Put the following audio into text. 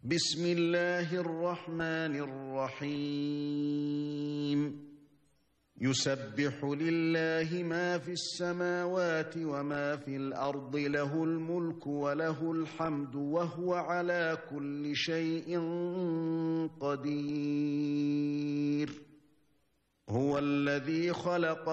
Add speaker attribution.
Speaker 1: بسم الله الرحمن الرحيم يسبح لله ما في السماوات وما في الأرض له الملك وله الحمد وهو على كل شيء قدير هو الذي خلق